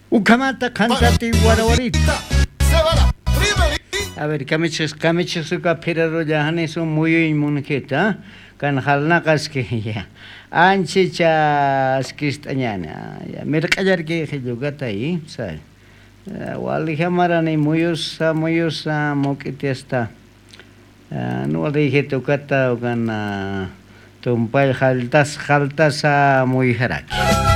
Ukamata kansati warawarita. A ver, kamichisuka piraro jahane su muy inmunqueta, kan halnakas que ya. Anchicha skistañana. Mira callar que jugata ahí, ¿sabes? Wali hamarani muyusa mokiti está. No wali dije tocata o gana tumpay haltas muy haraki.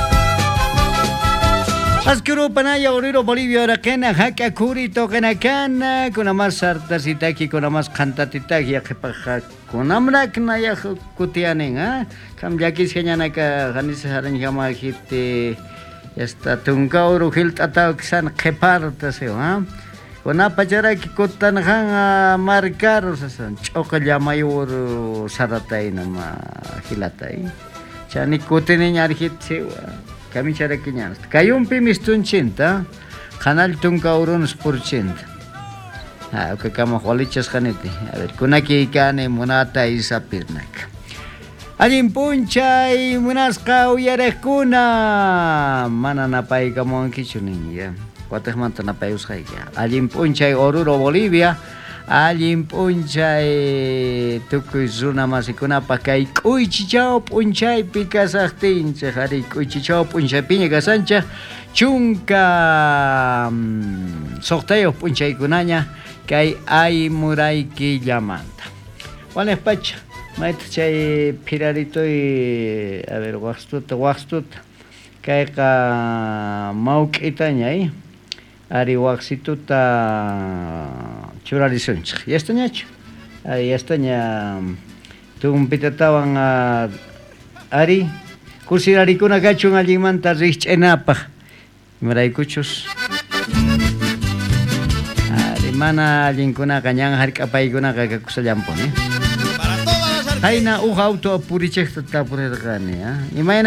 Askuru panaya oriro Bolivia rakena haka kuri tokena kana kuna mas sartasitaki kuna mas kantatitaki yakipaha kuna mrakna ya kutianen kam yakis kenyana ka hanis haran yama hite esta tunka oro hiltata ksan keparta se kuna pachara ki kutan hang markar sasan chokal yamayor saratai nama hilatai chani kutini nyar hit sewa kami cara kenyang. Kayumpi mistun cinta, kanal tungka urun 10%. Oke kamu holichas kaniti. A ver, kunaki ikane munata isapirnak. Alim punchay munaska uyarekuna. Mana napai kamu kichunin ya. Kuateh manta napai uskai ya. Alim punchay oruro Bolivia. Alim punchay tukuy zona masikuna pakai kuy chichao punchay pikasahtin hari kuy chichao punchay piña kasancha chunka sorteo punchay kunanya kay ay muray ki llamanta. Wala pacha mait chay pirarito y a ver waxtut kay ka maukitaña ari waxituta churarisunchik. Ya está ñacho. Ya está ña tumpitatawan ari kursirarikuna kachun allimanta riqch'inapaq. Imaraykuchus. Ari mana allinkunaqa ñan hark'apaykunaqa kakusallampuni. Hayna uqa auto purichiqta tapurirqani. Imayna